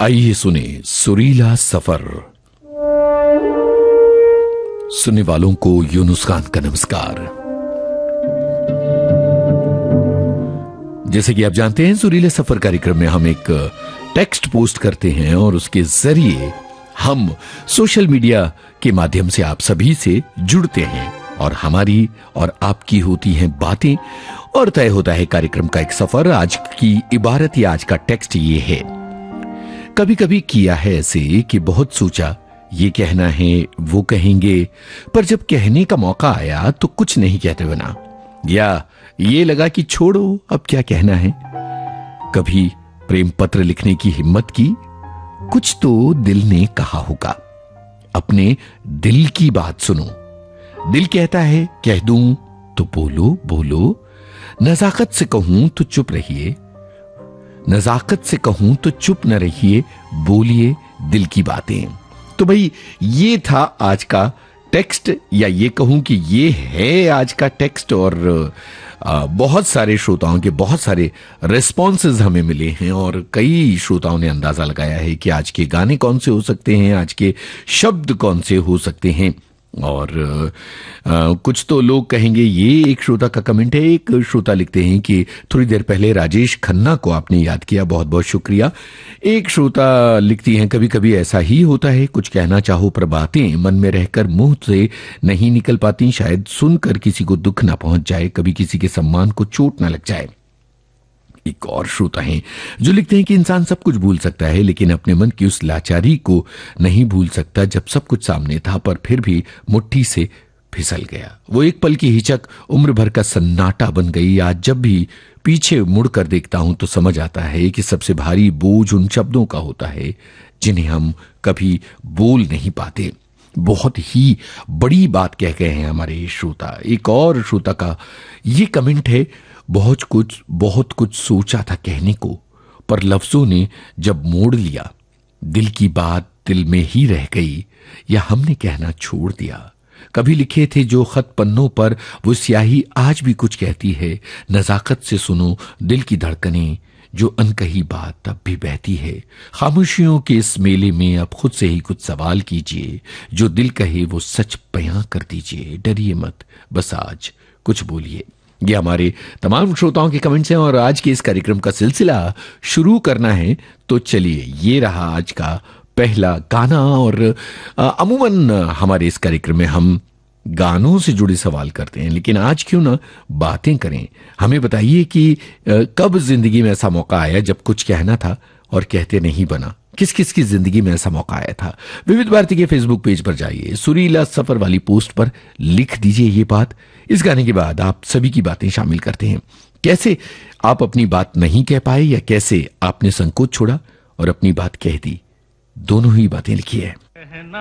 आइए सुने सुरीला सफर। सुनने वालों को यूनुस खान का नमस्कार। जैसे कि आप जानते हैं, सुरीले सफर कार्यक्रम में हम एक टेक्स्ट पोस्ट करते हैं और उसके जरिए हम सोशल मीडिया के माध्यम से आप सभी से जुड़ते हैं और हमारी और आपकी होती हैं बातें और तय होता है कार्यक्रम का एक सफर। आज की इबारत या आज का टेक्स्ट ये है। कभी कभी किया है ऐसे कि बहुत सोचा ये कहना है वो कहेंगे, पर जब कहने का मौका आया तो कुछ नहीं कहते बना, या ये लगा कि छोड़ो अब क्या कहना है। कभी प्रेम पत्र लिखने की हिम्मत की, कुछ तो दिल ने कहा होगा। अपने दिल की बात सुनो, दिल कहता है कह दूं तो बोलो बोलो, नजाकत से कहूं तो चुप रहिए, नजाकत से कहूं तो चुप न रहिए, बोलिए दिल की बातें। तो भाई ये था आज का टेक्स्ट, या ये कहूं कि ये है आज का टेक्स्ट। और बहुत सारे श्रोताओं के बहुत सारे रिस्पॉन्सेज हमें मिले हैं और कई श्रोताओं ने अंदाजा लगाया है कि आज के गाने कौन से हो सकते हैं, आज के शब्द कौन से हो सकते हैं। और कुछ तो लोग कहेंगे, ये एक श्रोता का कमेंट है। एक श्रोता लिखते हैं कि थोड़ी देर पहले राजेश खन्ना को आपने याद किया, बहुत बहुत शुक्रिया। एक श्रोता लिखती हैं, कभी कभी ऐसा ही होता है, कुछ कहना चाहो पर बातें मन में रहकर मुंह से नहीं निकल पाती, शायद सुनकर किसी को दुख ना पहुंच जाए, कभी किसी के सम्मान को चोट ना लग जाए। एक और श्रोता हैं जो लिखते हैं कि इंसान सब कुछ भूल सकता है लेकिन अपने मन की उस लाचारी को नहीं भूल सकता जब सब कुछ सामने था पर फिर भी मुट्ठी से फिसल गया। वो एक पल की हिचक उम्र भर का सन्नाटा बन गई। आज जब भी पीछे मुड़कर देखता हूं तो समझ आता है कि सबसे भारी बोझ उन शब्दों का होता है जिन्हें हम कभी बोल नहीं पाते। बहुत ही बड़ी बात कह गए हैं हमारे श्रोता। एक और श्रोता का ये कमेंट है, बहुत कुछ सोचा था कहने को, पर लफ्जों ने जब मोड़ लिया, दिल की बात दिल में ही रह गई, या हमने कहना छोड़ दिया। कभी लिखे थे जो खत पन्नों पर, वो स्याही आज भी कुछ कहती है। नजाकत से सुनो दिल की धड़कनें, जो अनकही बात अब भी बहती है। खामोशियों के इस मेले में अब खुद से ही कुछ सवाल कीजिए, जो दिल कहे वो सच बयां कर दीजिए। डरिए मत, बस आज कुछ बोलिए। ये हमारे तमाम श्रोताओं के कमेंट्स हैं और आज के इस कार्यक्रम का सिलसिला शुरू करना है तो चलिए, ये रहा आज का पहला गाना। और अमूमन हमारे इस कार्यक्रम में हम गानों से जुड़े सवाल करते हैं, लेकिन आज क्यों ना बातें करें। हमें बताइए कि कब जिंदगी में ऐसा मौका आया जब कुछ कहना था और कहते नहीं बना। किस किस की जिंदगी में ऐसा मौका आया था। विविध भारती के फेसबुक पेज पर जाइए, सुरीला सफर वाली पोस्ट पर लिख दीजिए ये बात। इस गाने के बाद आप सभी की बातें शामिल करते हैं। कैसे आप अपनी बात नहीं कह पाए, या कैसे आपने संकोच छोड़ा और अपनी बात कह दी, दोनों ही बातें लिखी है।